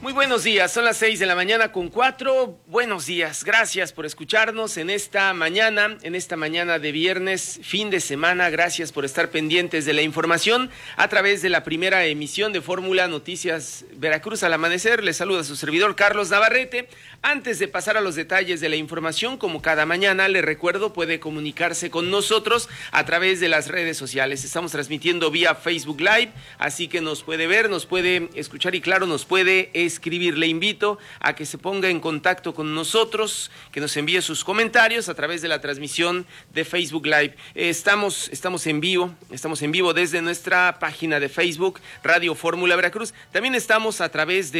Muy buenos días, son las 6 de la mañana con 4. Buenos días, gracias por escucharnos en esta mañana de viernes, fin de semana. Gracias por estar pendientes de la información a través de la primera emisión de Fórmula Noticias Veracruz al amanecer. Les saluda su servidor Carlos Navarrete. Antes de pasar a los detalles de la información, como cada mañana, le recuerdo, puede comunicarse con nosotros a través de las redes sociales. Estamos transmitiendo vía Facebook Live, así que nos puede ver, nos puede escuchar y claro, nos puede escribir. Le invito a que se ponga en contacto con nosotros, que nos envíe sus comentarios a través de la transmisión de Facebook Live. Estamos en vivo desde nuestra página de Facebook, Radio Fórmula Veracruz. También estamos a través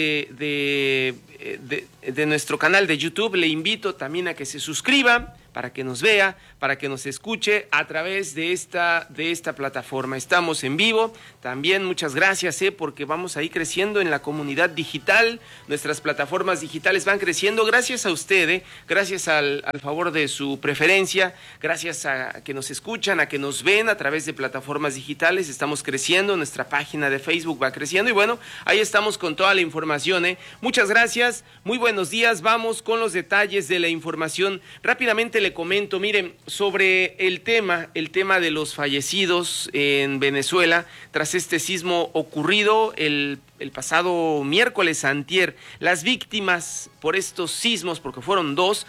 de nuestro canal de YouTube. Le invito también a que se suscriba para que nos vea, para que nos escuche a través de esta plataforma. Estamos en vivo. También muchas gracias, porque vamos ahí creciendo en la comunidad digital. Nuestras plataformas digitales van creciendo gracias a usted, gracias al favor de su preferencia, gracias a que nos escuchan, a que nos ven a través de plataformas digitales. Estamos creciendo, nuestra página de Facebook va creciendo y bueno, ahí estamos con toda la información. Muchas gracias, muy buenos días. Vamos con los detalles de la información. Rápidamente le comento, miren, sobre el tema de los fallecidos en Venezuela tras este sismo ocurrido el pasado miércoles antier. Las víctimas por estos sismos, porque fueron dos,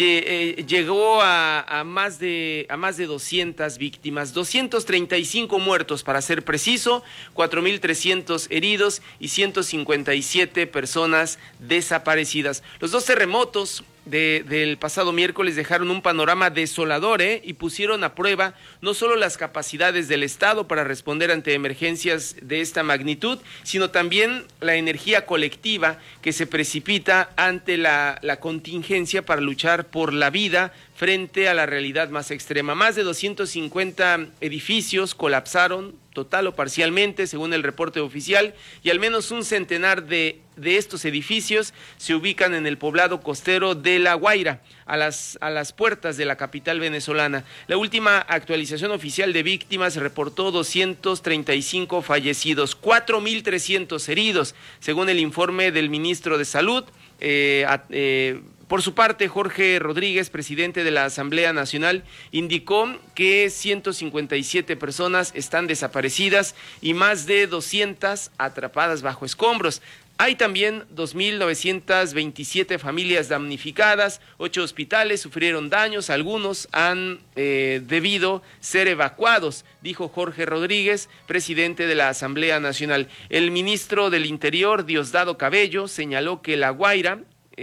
llegó a más de 200 víctimas, 235 muertos para ser preciso, 4,300 heridos y 157 personas desaparecidas. Los dos terremotos del pasado miércoles dejaron un panorama desolador, y pusieron a prueba no solo las capacidades del Estado para responder ante emergencias de esta magnitud, sino también la energía colectiva que se precipita ante la contingencia para luchar por la vida frente a la realidad más extrema. Más de 250 edificios colapsaron total o parcialmente, según el reporte oficial, y al menos un centenar de estos edificios se ubican en el poblado costero de La Guaira, a las puertas de la capital venezolana. La última actualización oficial de víctimas reportó 235 fallecidos, 4,300 heridos, según el informe del ministro de Salud. Por su parte, Jorge Rodríguez, presidente de la Asamblea Nacional, indicó que 157 personas están desaparecidas y más de 200 atrapadas bajo escombros. Hay también 2,927 familias damnificadas, 8 hospitales sufrieron daños, algunos han debido ser evacuados, dijo Jorge Rodríguez, presidente de la Asamblea Nacional. El ministro del Interior, Diosdado Cabello, señaló que La Guaira,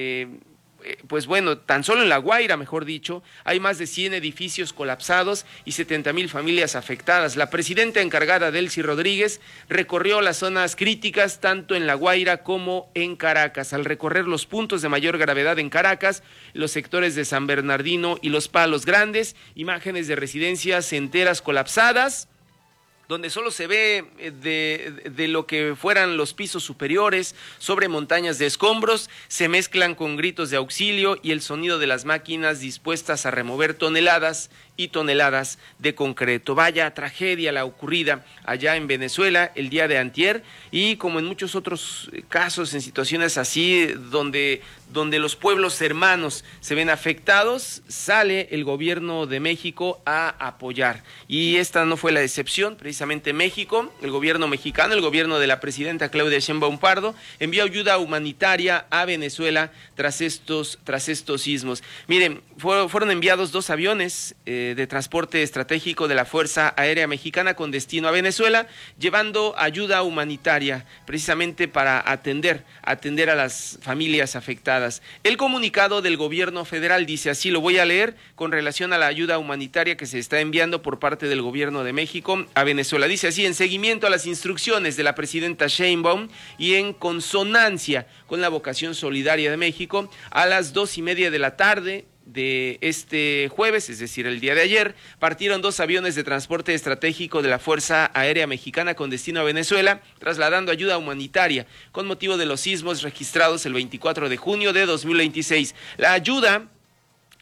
pues bueno, tan solo en La Guaira, mejor dicho, hay más de 100 edificios colapsados y 70,000 familias afectadas. La presidenta encargada, Delcy Rodríguez, recorrió las zonas críticas tanto en La Guaira como en Caracas. Al recorrer los puntos de mayor gravedad en Caracas, los sectores de San Bernardino y Los Palos Grandes, imágenes de residencias enteras colapsadas, donde solo se ve de lo que fueran los pisos superiores sobre montañas de escombros, se mezclan con gritos de auxilio y el sonido de las máquinas dispuestas a remover toneladas y toneladas de concreto. Vaya tragedia la ocurrida allá en Venezuela el día de antier, y como en muchos otros casos, en situaciones así, donde los pueblos hermanos se ven afectados, sale el gobierno de México a apoyar. Y esta no fue la excepción. Precisamente México, el gobierno mexicano, el gobierno de la presidenta Claudia Sheinbaum Pardo, envió ayuda humanitaria a Venezuela tras estos sismos. Miren, fueron enviados 2 aviones de transporte estratégico de la Fuerza Aérea Mexicana con destino a Venezuela, llevando ayuda humanitaria precisamente para atender a las familias afectadas. El comunicado del gobierno federal dice así, lo voy a leer, con relación a la ayuda humanitaria que se está enviando por parte del gobierno de México a Venezuela. Dice así: en seguimiento a las instrucciones de la presidenta Sheinbaum y en consonancia con la vocación solidaria de México, a las 2:30 de la tarde de este jueves, es decir, el día de ayer, partieron 2 aviones de transporte estratégico de la Fuerza Aérea Mexicana con destino a Venezuela, trasladando ayuda humanitaria con motivo de los sismos registrados el 24 de junio de 2026. La ayuda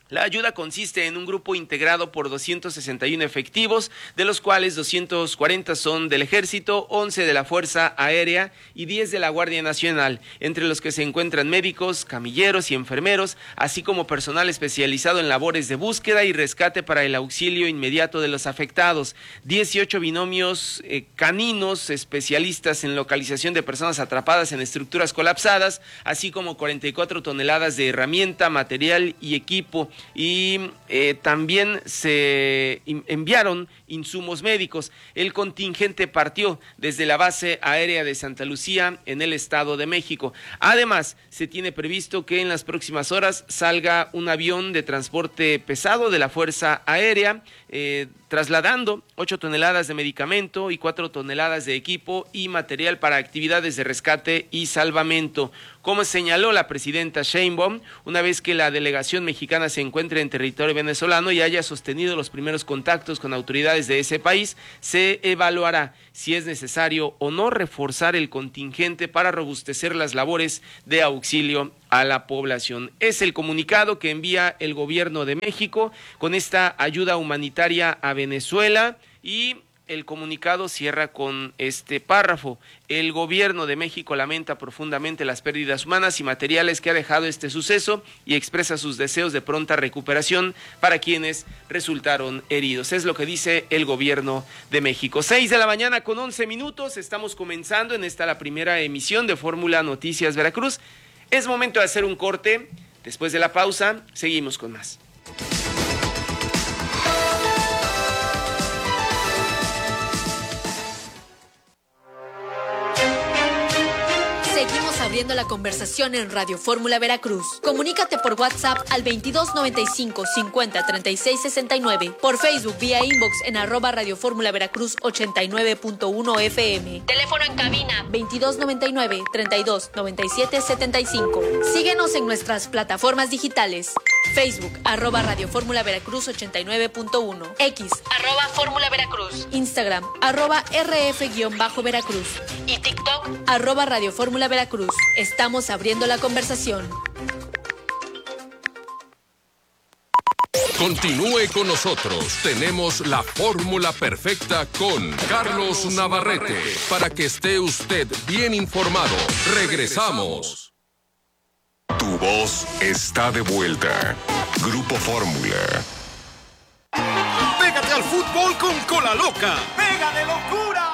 La ayuda consiste en un grupo integrado por 261 efectivos, de los cuales 240 son del Ejército, 11 de la Fuerza Aérea y 10 de la Guardia Nacional, entre los que se encuentran médicos, camilleros y enfermeros, así como personal especializado en labores de búsqueda y rescate para el auxilio inmediato de los afectados, 18 binomios caninos especialistas en localización de personas atrapadas en estructuras colapsadas, así como 44 toneladas de herramienta, material y equipo. Y también se enviaron insumos médicos. El contingente partió desde la base aérea de Santa Lucía en el Estado de México. Además, se tiene previsto que en las próximas horas salga un avión de transporte pesado de la Fuerza Aérea, trasladando 8 toneladas de medicamento y 4 toneladas de equipo y material para actividades de rescate y salvamento. Como señaló la presidenta Sheinbaum, una vez que la delegación mexicana se encuentre en territorio venezolano y haya sostenido los primeros contactos con autoridades de ese país, se evaluará si es necesario o no reforzar el contingente para robustecer las labores de auxilio a la población. Es el comunicado que envía el gobierno de México con esta ayuda humanitaria a Venezuela, y el comunicado cierra con este párrafo: el gobierno de México lamenta profundamente las pérdidas humanas y materiales que ha dejado este suceso y expresa sus deseos de pronta recuperación para quienes resultaron heridos. Es lo que dice el gobierno de México. 6:11 a.m, estamos comenzando en esta la primera emisión de Fórmula Noticias Veracruz. Es momento de hacer un corte. Después de la pausa, seguimos con más. Seguimos abriendo la conversación en Radio Fórmula Veracruz. Comunícate por WhatsApp al 2295 50 36 69, por Facebook vía inbox en @Radio Fórmula Veracruz 89.1 FM. Teléfono en cabina 2299 32 97 75. Síguenos en nuestras plataformas digitales: Facebook @Radio Fórmula Veracruz 89.1, X @Fórmula Veracruz, Instagram @RF-Veracruz y TikTok @Radio Fórmula Veracruz. Estamos abriendo la conversación. Continúe con nosotros. Tenemos la fórmula perfecta con Carlos Navarrete para que esté usted bien informado. Regresamos. Tu voz está de vuelta. Grupo Fórmula. Pégate al fútbol con Cola Loca. ¡Pega de locura!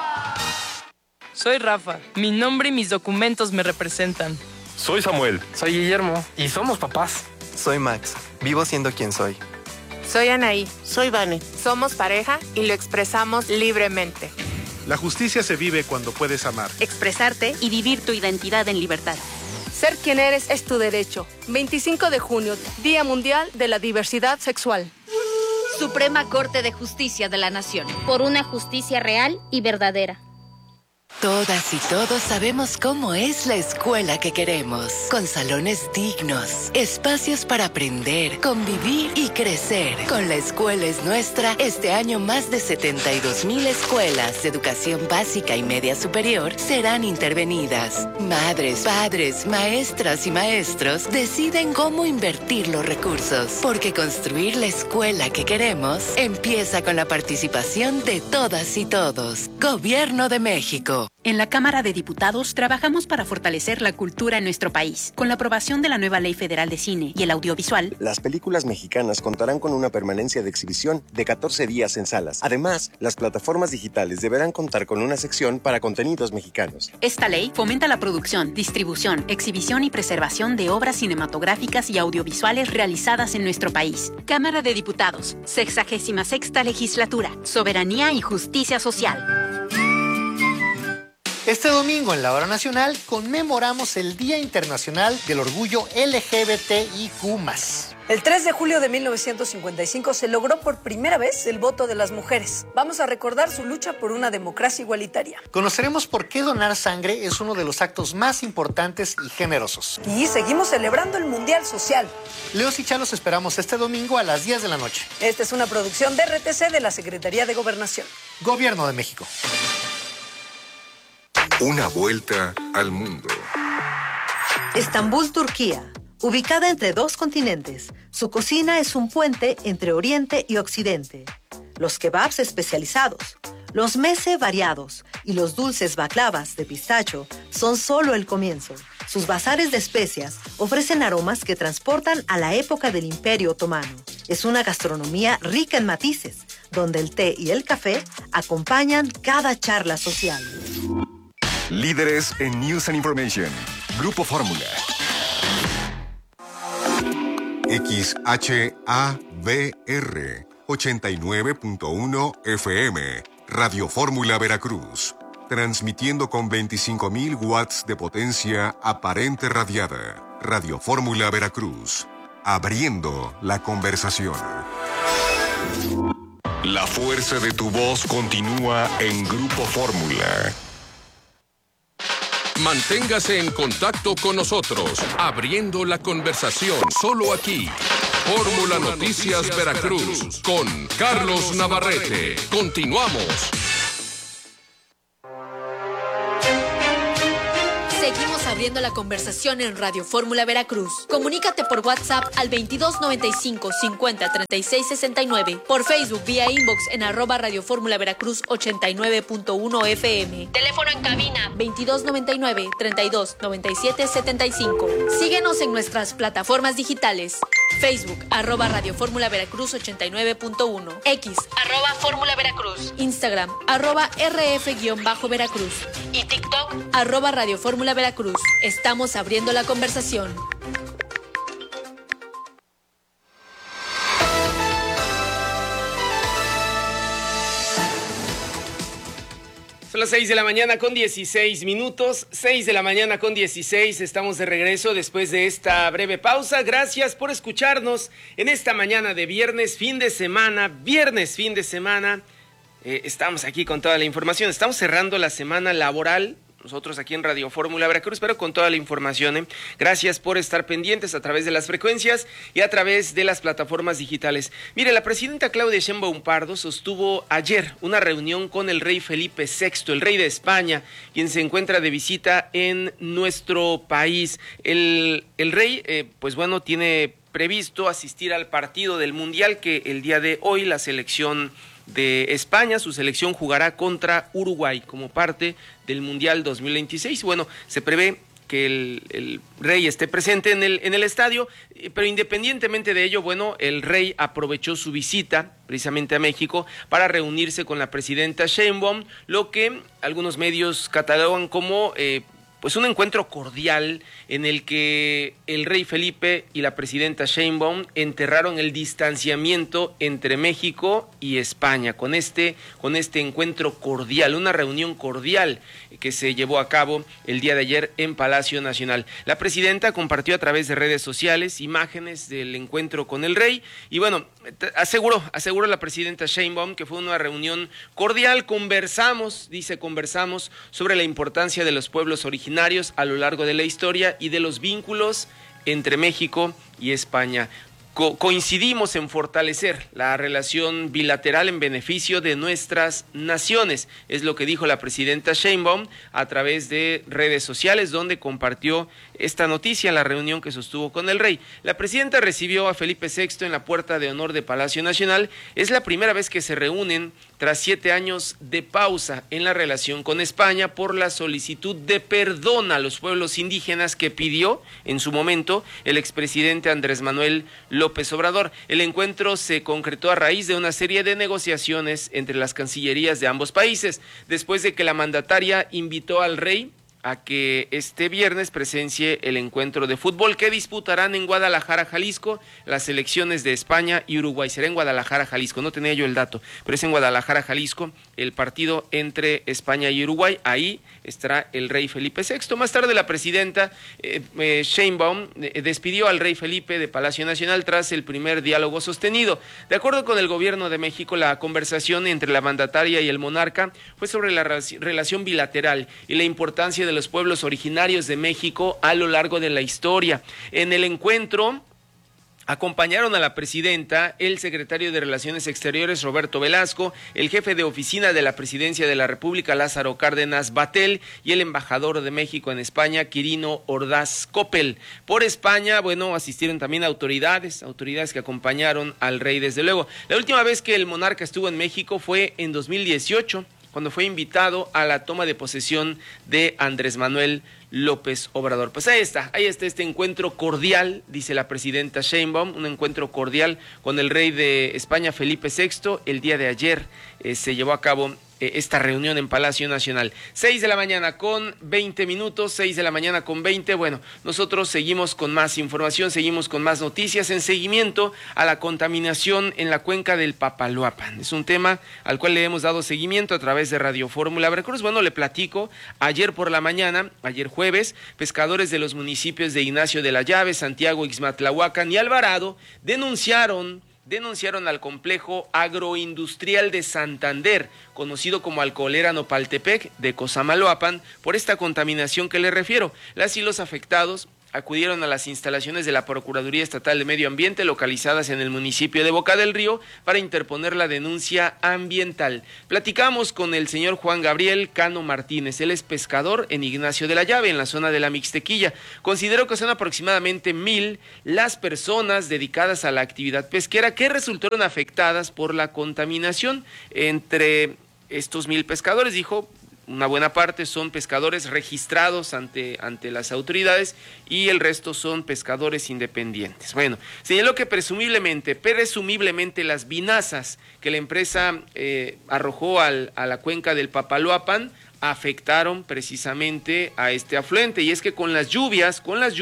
Soy Rafa. Mi nombre y mis documentos me representan. Soy Samuel. Soy Guillermo. Y somos papás. Soy Max. Vivo siendo quien soy. Soy Anaí. Soy Vane. Somos pareja y lo expresamos libremente. La justicia se vive cuando puedes amar, expresarte y vivir tu identidad en libertad. Ser quien eres es tu derecho. 25 de junio, Día Mundial de la Diversidad Sexual. Suprema Corte de Justicia de la Nación. Por una justicia real y verdadera. Todas y todos sabemos cómo es la escuela que queremos, con salones dignos, espacios para aprender, convivir y crecer. Con La Escuela es Nuestra, este año más de 72,000 escuelas de educación básica y media superior serán intervenidas. Madres, padres, maestras y maestros deciden cómo invertir los recursos, porque construir la escuela que queremos empieza con la participación de todas y todos. Gobierno de México. En la Cámara de Diputados trabajamos para fortalecer la cultura en nuestro país. Con la aprobación de la nueva Ley Federal de Cine y el Audiovisual, las películas mexicanas contarán con una permanencia de exhibición de 14 días en salas. Además, las plataformas digitales deberán contar con una sección para contenidos mexicanos. Esta ley fomenta la producción, distribución, exhibición y preservación de obras cinematográficas y audiovisuales realizadas en nuestro país. Cámara de Diputados, 66ª Legislatura, Soberanía y Justicia Social. Este domingo en la Hora Nacional conmemoramos el Día Internacional del Orgullo LGBTIQ+. El 3 de julio de 1955 se logró por primera vez el voto de las mujeres. Vamos a recordar su lucha por una democracia igualitaria. Conoceremos por qué donar sangre es uno de los actos más importantes y generosos. Y seguimos celebrando el Mundial Social. Leos y Chá los esperamos este domingo a las 10 de la noche. Esta es una producción de RTC de la Secretaría de Gobernación. Gobierno de México. Una vuelta al mundo. Estambul, Turquía. Ubicada entre dos continentes, su cocina es un puente entre Oriente y Occidente. Los kebabs especializados, los meze variados y los dulces baklavas de pistacho son solo el comienzo. Sus bazares de especias ofrecen aromas que transportan a la época del Imperio Otomano. Es una gastronomía rica en matices, donde el té y el café acompañan cada charla social. Líderes en News and Information. Grupo Fórmula. XHABR 89.1 FM. Radio Fórmula Veracruz. Transmitiendo con 25.000 watts de potencia aparente radiada. Radio Fórmula Veracruz. Abriendo la conversación. La fuerza de tu voz continúa en Grupo Fórmula. Manténgase en contacto con nosotros, abriendo la conversación, solo aquí. Fórmula Noticias Veracruz, con Carlos Navarrete. Continuamos. Seguimos abriendo la conversación en Radio Fórmula Veracruz. Comunícate por WhatsApp al 2295 50 36 69. Por Facebook vía inbox en @Radio Fórmula Veracruz 89.1 FM. Teléfono en cabina 2299 32 97 75. Síguenos en nuestras plataformas digitales. Facebook @Radio Fórmula Veracruz 89.1. X @Fórmula Veracruz. Instagram @RF-Veracruz. Y TikTok @Radio Fórmula Veracruz. Estamos abriendo la conversación. Son las 6 de la mañana con 16 minutos. 6 de la mañana con 16. Estamos de regreso después de esta breve pausa. Gracias por escucharnos en esta mañana de viernes, fin de semana. Estamos aquí con toda la información. Estamos cerrando la semana laboral. Nosotros aquí en Radio Fórmula Veracruz, pero con toda la información. Gracias por estar pendientes a través de las frecuencias y a través de las plataformas digitales. Mire, la presidenta Claudia Sheinbaum Pardo sostuvo ayer una reunión con el rey Felipe VI, el rey de España, quien se encuentra de visita en nuestro país. El rey, tiene previsto asistir al partido del Mundial que el día de hoy la selección de España, su selección jugará contra Uruguay como parte del Mundial 2026. Bueno, se prevé que el rey esté presente en el estadio, pero independientemente de ello, el rey aprovechó su visita precisamente a México para reunirse con la presidenta Sheinbaum, lo que algunos medios catalogan como un encuentro cordial en el que el rey Felipe y la presidenta Sheinbaum enterraron el distanciamiento entre México y España con este encuentro cordial, una reunión cordial que se llevó a cabo el día de ayer en Palacio Nacional. La presidenta compartió a través de redes sociales imágenes del encuentro con el rey y aseguró la presidenta Sheinbaum que fue una reunión cordial. Conversamos sobre la importancia de los pueblos originarios a lo largo de la historia y de los vínculos entre México y España. Coincidimos en fortalecer la relación bilateral en beneficio de nuestras naciones, es lo que dijo la presidenta Sheinbaum a través de redes sociales, donde compartió esta noticia en la reunión que sostuvo con el rey. La presidenta recibió a Felipe VI en la puerta de honor de Palacio Nacional. Es la primera vez que se reúnen tras 7 años de pausa en la relación con España por la solicitud de perdón a los pueblos indígenas que pidió en su momento el expresidente Andrés Manuel López Obrador. El encuentro se concretó a raíz de una serie de negociaciones entre las cancillerías de ambos países, después de que la mandataria invitó al rey a que este viernes presencie el encuentro de fútbol que disputarán en Guadalajara, Jalisco, las selecciones de España y Uruguay. Será en Guadalajara, Jalisco, no tenía yo el dato, pero es en Guadalajara, Jalisco, el partido entre España y Uruguay. Ahí estará el rey Felipe VI. Más tarde la presidenta Sheinbaum despidió al rey Felipe de Palacio Nacional tras el primer diálogo sostenido. De acuerdo con el gobierno de México, la conversación entre la mandataria y el monarca fue sobre la relación bilateral y la importancia de los pueblos originarios de México a lo largo de la historia. En el encuentro Acompañaron a la presidenta el secretario de Relaciones Exteriores, Roberto Velasco, el jefe de oficina de la Presidencia de la República, Lázaro Cárdenas Batel, y el embajador de México en España, Quirino Ordaz Coppel. Por España, asistieron también autoridades que acompañaron al rey, desde luego. La última vez que el monarca estuvo en México fue en 2018, cuando fue invitado a la toma de posesión de Andrés Manuel López Obrador. Pues ahí está este encuentro cordial, dice la presidenta Sheinbaum, un encuentro cordial con el rey de España, Felipe VI. El día de ayer se llevó a cabo esta reunión en Palacio Nacional. 6 de la mañana con 20 minutos, 6 de la mañana con 20. Bueno, nosotros seguimos con más información, seguimos con más noticias en seguimiento a la contaminación en la cuenca del Papaloapan. Es un tema al cual le hemos dado seguimiento a través de Radio Fórmula Veracruz. Bueno, le platico, ayer por la mañana, ayer jueves, pescadores de los municipios de Ignacio de la Llave, Santiago, Ixmatlahuacan y Alvarado denunciaron al complejo agroindustrial de Santander, conocido como Alcoholera Nopaltepec de Cosamaloapan, por esta contaminación que le refiero. Las y los afectados acudieron a las instalaciones de la Procuraduría Estatal de Medio Ambiente localizadas en el municipio de Boca del Río para interponer la denuncia ambiental. Platicamos con el señor Juan Gabriel Cano Martínez. Él es pescador en Ignacio de la Llave, en la zona de la Mixtequilla. Considero que son aproximadamente 1,000 las personas dedicadas a la actividad pesquera que resultaron afectadas por la contaminación. Entre estos 1,000 pescadores, dijo, una buena parte son pescadores registrados ante las autoridades y el resto son pescadores independientes. Bueno, señaló que presumiblemente las vinazas que la empresa arrojó a la cuenca del Papaloapan afectaron precisamente a este afluente, y es que con las lluvias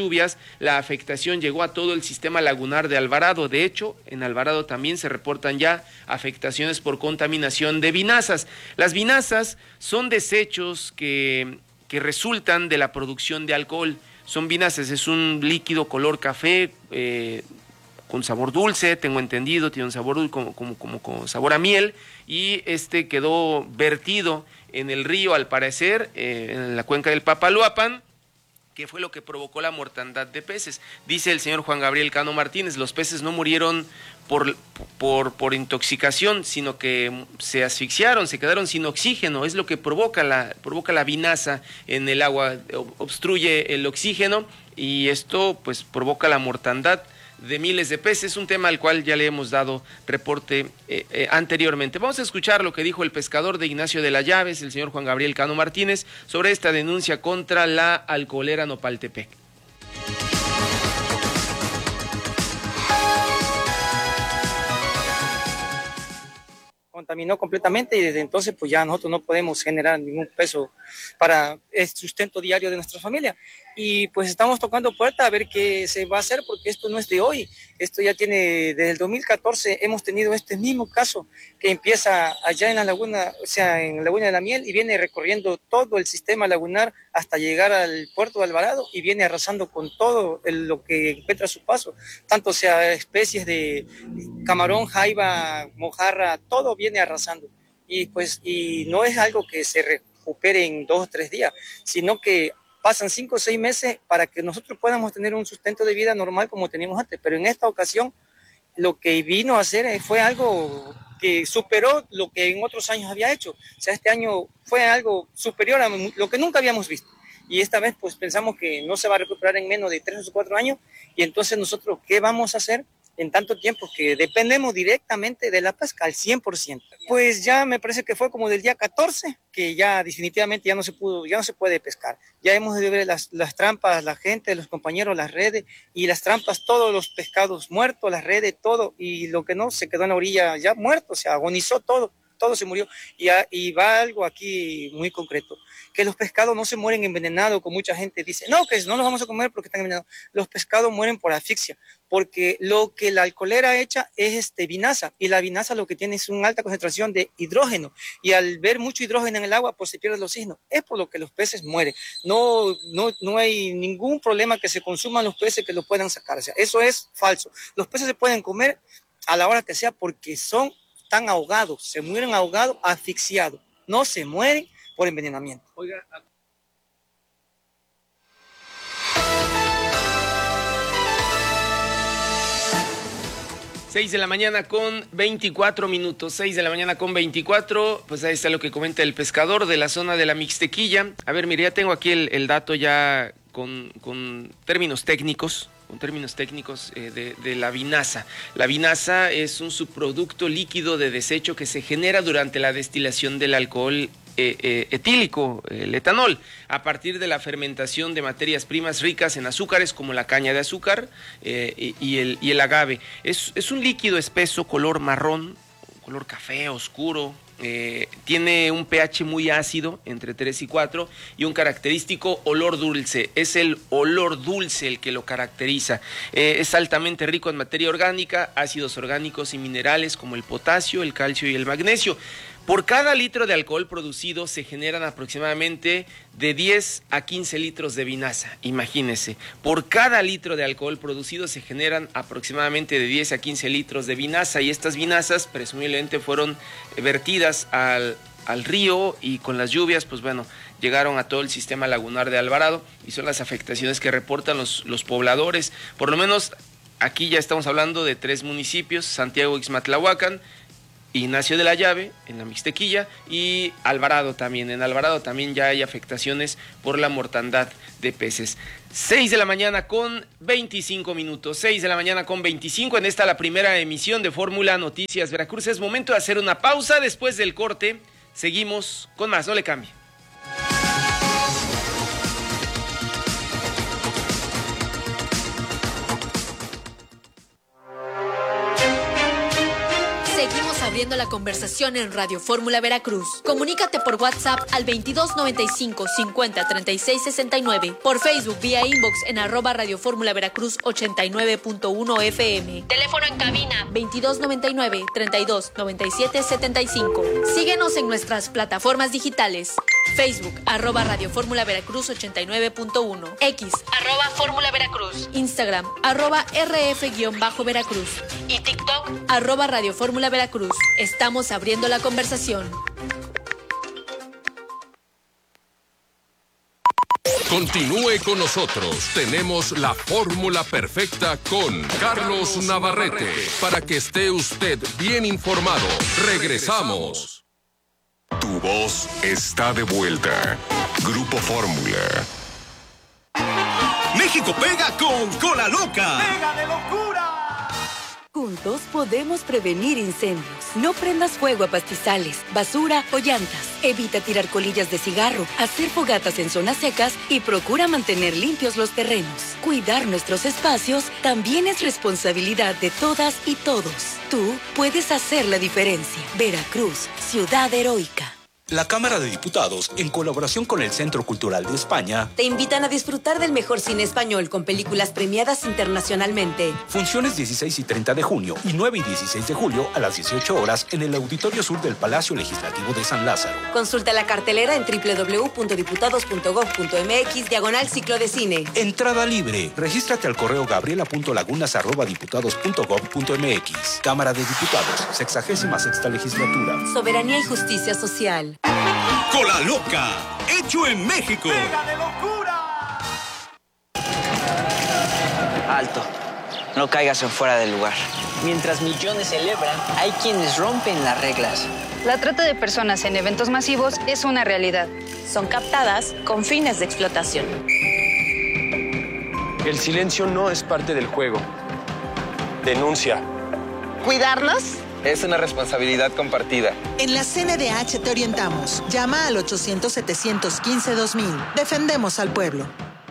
la afectación llegó a todo el sistema lagunar de Alvarado. De hecho, en Alvarado también se reportan ya afectaciones por contaminación de vinazas. Las vinazas son desechos que resultan de la producción de alcohol. Son vinazas, es un líquido color café con sabor dulce, tengo entendido, tiene un sabor dulce como sabor a miel, y quedó vertido en el río, al parecer, en la cuenca del Papaloapan, que fue lo que provocó la mortandad de peces. Dice el señor Juan Gabriel Cano Martínez, los peces no murieron por intoxicación, sino que se asfixiaron, se quedaron sin oxígeno. Es lo que provoca la vinaza en el agua, obstruye el oxígeno, y esto pues provoca la mortandad de miles de peces. Es un tema al cual ya le hemos dado reporte anteriormente. Vamos a escuchar lo que dijo el pescador de Ignacio de la Llaves, el señor Juan Gabriel Cano Martínez, sobre esta denuncia contra la Alcoholera Nopaltepec. Contaminó completamente, y desde entonces pues ya nosotros no podemos generar ningún peso para el sustento diario de nuestra familia, y pues estamos tocando puerta a ver qué se va a hacer, porque esto no es de hoy, esto ya tiene, desde el 2014 hemos tenido este mismo caso que empieza allá en la laguna, o sea en la Laguna de la Miel, y viene recorriendo todo el sistema lagunar hasta llegar al puerto de Alvarado, y viene arrasando con todo lo que encuentra a su paso, tanto sea especies de camarón, jaiba, mojarra, todo viene arrasando, y no es algo que se recupere en 2 o 3 días, sino que pasan 5 o 6 meses para que nosotros podamos tener un sustento de vida normal como teníamos antes. Pero en esta ocasión lo que vino a hacer fue algo que superó lo que en otros años había hecho. O sea, este año fue algo superior a lo que nunca habíamos visto, y esta vez pues pensamos que no se va a recuperar en menos de 3 o 4 años, y entonces nosotros ¿qué vamos a hacer en tanto tiempo que dependemos directamente de la pesca al 100%? Pues ya me parece que fue como del día 14 que ya definitivamente ya no se puede pescar. Ya hemos de ver las trampas, la gente, los compañeros, las redes, y las trampas, todos los pescados muertos, las redes, todo, y lo que no se quedó en la orilla ya muerto, se agonizó todo se murió. Y va algo aquí muy concreto, que los pescados no se mueren envenenados, como mucha gente dice, no, que no los vamos a comer porque están envenenados. Los pescados mueren por asfixia, porque lo que la alcoholera echa es vinaza, y la vinaza lo que tiene es una alta concentración de hidrógeno, y al ver mucho hidrógeno en el agua pues se pierde el oxígeno, es por lo que los peces mueren. No hay ningún problema que se consuman los peces que lo puedan sacar, o sea, eso es falso. Los peces se pueden comer a la hora que sea porque están ahogados, se mueren ahogados, asfixiados, no se mueren por envenenamiento. Oiga, 6 de la mañana con 24 minutos, 6 de la mañana con 24, pues ahí está lo que comenta el pescador de la zona de la Mixtequilla. A ver, mire, ya tengo aquí el dato ya con términos técnicos. De la vinaza. La vinaza es un subproducto líquido de desecho que se genera durante la destilación del alcohol etílico, el etanol, a partir de la fermentación de materias primas ricas en azúcares como la caña de azúcar y el agave. Es un líquido espeso, color marrón, color café oscuro. Tiene un pH muy ácido, entre 3 y 4, y un característico olor dulce. Es el olor dulce el que lo caracteriza. Es altamente rico en materia orgánica, ácidos orgánicos y minerales como el potasio, el calcio y el magnesio. Por cada litro de alcohol producido se generan aproximadamente de 10 a 15 litros de vinaza. Imagínense, por cada litro de alcohol producido se generan aproximadamente de 10 a 15 litros de vinaza, y estas vinazas presumiblemente fueron vertidas al río, y con las lluvias, pues bueno, llegaron a todo el sistema lagunar de Alvarado, y son las afectaciones que reportan los pobladores. Por lo menos aquí ya estamos hablando de 3 municipios: Santiago Ixmatlahuacán, Ignacio de la Llave, en la Mixtequilla, y Alvarado también. En Alvarado también ya hay afectaciones por la mortandad de peces. 6 de la mañana con 25 minutos, 6 de la mañana con 25, en esta la primera emisión de Fórmula Noticias Veracruz. Es momento de hacer una pausa. Después del corte, seguimos con más, no le cambie. Seguimos abriendo la conversación en Radio Fórmula Veracruz. Comunícate por WhatsApp al 2295 50 36 69, por Facebook vía inbox en @Radio Fórmula Veracruz 89.1 FM. Teléfono en cabina 2299 32 97 75. Síguenos en nuestras plataformas digitales: Facebook @Radio Fórmula Veracruz 89.1, X @Fórmula Veracruz, Instagram @RF-Veracruz y TikTok @Radio Fórmula Veracruz. Estamos abriendo la conversación. Continúe con nosotros. Tenemos la fórmula perfecta con Carlos Navarrete para que esté usted bien informado. Regresamos. Tu voz está de vuelta. Grupo Fórmula. México pega con Cola Loca. ¡Pega de locura! Juntos podemos prevenir incendios. No prendas fuego a pastizales, basura o llantas. Evita tirar colillas de cigarro, hacer fogatas en zonas secas y procura mantener limpios los terrenos. Cuidar nuestros espacios también es responsabilidad de todas y todos. Tú puedes hacer la diferencia. Veracruz, ciudad heroica. La Cámara de Diputados, en colaboración con el Centro Cultural de España, te invitan a disfrutar del mejor cine español con películas premiadas internacionalmente. Funciones 16 y 30 de junio y 9 y 16 de julio a las 18 horas en el Auditorio Sur del Palacio Legislativo de San Lázaro. Consulta la cartelera en www.diputados.gov.mx/ciclo de cine. Entrada libre. Regístrate al correo gabriela.lagunas@diputados.gov.mx. Cámara de Diputados, 66ª legislatura. Soberanía y justicia social. Cola Loca, hecho en México. ¡Pega de locura! Alto, no caigas en fuera del lugar. Mientras millones celebran, hay quienes rompen las reglas. La trata de personas en eventos masivos es una realidad. Son captadas con fines de explotación. El silencio no es parte del juego. Denuncia. ¿Cuidarnos? Es una responsabilidad compartida. En la CNDH te orientamos. Llama al 800-715-2000. Defendemos al pueblo.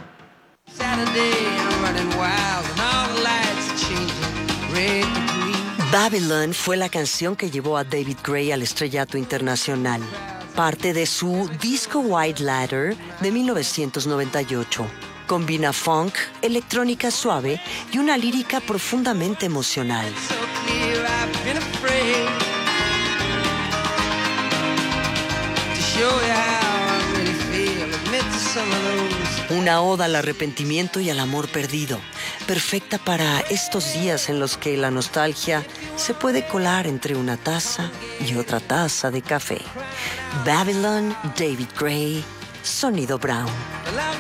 Babylon fue la canción que llevó a David Gray al estrellato internacional. Parte de su disco White Ladder de 1998. Combina funk, electrónica suave y una lírica profundamente emocional. Una oda al arrepentimiento y al amor perdido, perfecta para estos días en los que la nostalgia se puede colar entre una taza y otra taza de café. Babylon, David Gray, Sonido Brown.